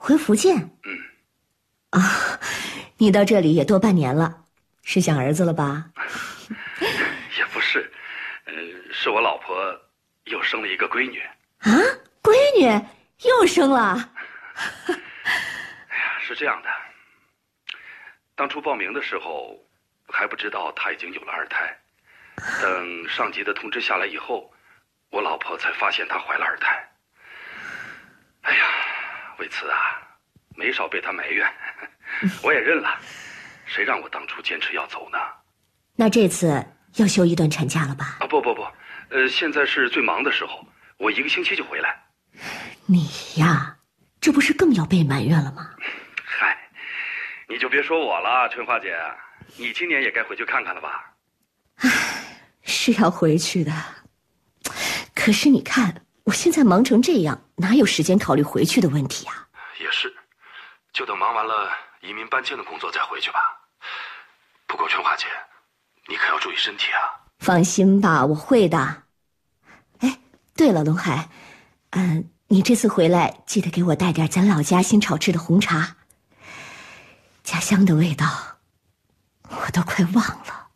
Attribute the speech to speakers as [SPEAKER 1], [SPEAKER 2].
[SPEAKER 1] 回福建？啊，你到这里也多半年了，是想儿子了吧？
[SPEAKER 2] 也不是，是我老婆又生了一个闺女。
[SPEAKER 1] 啊，闺女又生了？
[SPEAKER 2] 哎呀，是这样的，当初报名的时候还不知道她已经有了2胎，等上级的通知下来以后，我老婆才发现她怀了2胎。哎呀，为此啊，没少被她埋怨，我也认了，谁让我当初坚持要走呢？
[SPEAKER 1] 那这次要休一段产假了吧？
[SPEAKER 2] 啊，不，现在是最忙的时候，我1个星期就回来。
[SPEAKER 1] 你呀，这不是更要被埋怨了吗？
[SPEAKER 2] 嗨，你就别说我了，春花姐，你今年也该回去看看了吧？
[SPEAKER 1] 唉，是要回去的，可是你看我现在忙成这样，哪有时间考虑回去的问题啊？
[SPEAKER 2] 也是，就等忙完了移民搬迁的工作再回去吧。不过春花姐，你可要注意身体啊。
[SPEAKER 1] 放心吧，我会的。哎，对了，龙海，你这次回来记得给我带点咱老家新炒制的红茶，家乡的味道我都快忘了。